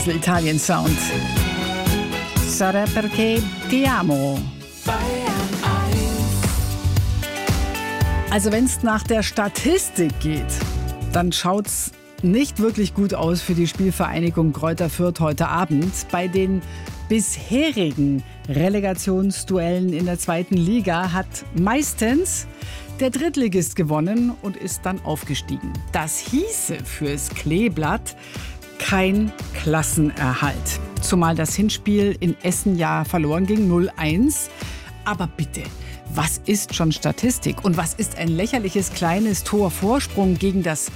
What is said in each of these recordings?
bisschen Italien-Sound. Sarà perché ti amo. Also wenn es nach der Statistik geht, dann schaut's nicht wirklich gut aus für die Spielvereinigung Greuther Fürth heute Abend. Bei den bisherigen Relegationsduellen in der 2. Liga hat meistens der Drittligist gewonnen und ist dann aufgestiegen. Das hieße fürs Kleeblatt kein Klassenerhalt. Zumal das Hinspiel in Essen ja verloren ging, 0-1. Aber bitte, was ist schon Statistik? Und was ist ein lächerliches kleines Torvorsprung gegen das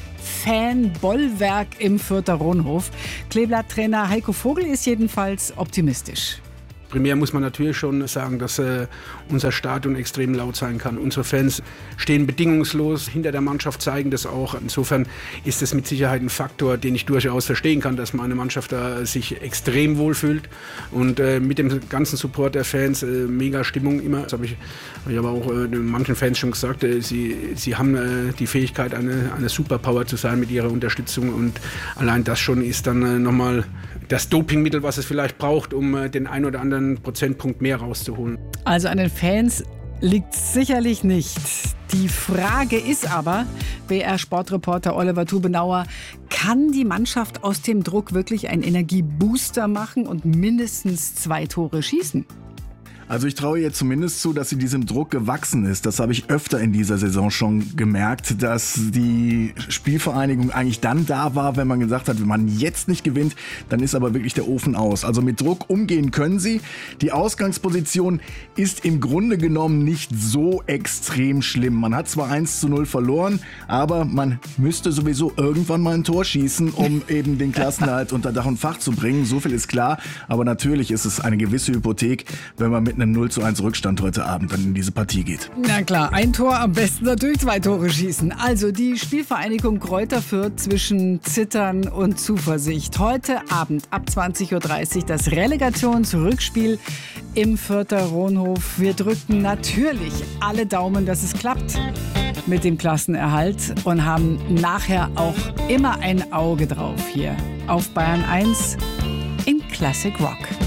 Fanbollwerk im Fürther Ronhof? Kleeblatt-Trainer Heiko Vogel ist jedenfalls optimistisch. Primär muss man natürlich schon sagen, dass unser Stadion extrem laut sein kann. Unsere Fans stehen bedingungslos hinter der Mannschaft, zeigen das auch. Insofern ist es mit Sicherheit ein Faktor, den ich durchaus verstehen kann, dass meine Mannschaft da sich extrem wohlfühlt. Und mit dem ganzen Support der Fans, mega Stimmung immer. Das habe ich aber auch manchen Fans schon gesagt, sie haben die Fähigkeit, eine Superpower zu sein mit ihrer Unterstützung. Und allein das schon ist dann nochmal das Dopingmittel, was es vielleicht braucht, um den ein oder anderen Prozentpunkt mehr rauszuholen. Also an den Fans liegt sicherlich nicht. Die Frage ist aber, BR-Sportreporter Oliver Tubenauer, kann die Mannschaft aus dem Druck wirklich einen Energiebooster machen und mindestens 2 Tore schießen? Also ich traue ihr zumindest zu, dass sie diesem Druck gewachsen ist. Das habe ich öfter in dieser Saison schon gemerkt, dass die Spielvereinigung eigentlich dann da war, wenn man gesagt hat, wenn man jetzt nicht gewinnt, dann ist aber wirklich der Ofen aus. Also mit Druck umgehen können sie. Die Ausgangsposition ist im Grunde genommen nicht so extrem schlimm. Man hat zwar 1-0 verloren, aber man müsste sowieso irgendwann mal ein Tor schießen, um eben den Klassenerhalt unter Dach und Fach zu bringen. So viel ist klar. Aber natürlich ist es eine gewisse Hypothek, wenn man mit einem 0-1 Rückstand heute Abend dann in diese Partie geht. Na klar, ein Tor, am besten natürlich 2 Tore schießen. Also die Spielvereinigung Greuther Fürth zwischen Zittern und Zuversicht. Heute Abend ab 20.30 Uhr das Relegationsrückspiel im Fürther Ronhof. Wir drücken natürlich alle Daumen, dass es klappt mit dem Klassenerhalt und haben nachher auch immer ein Auge drauf hier auf Bayern 1 in Classic Rock.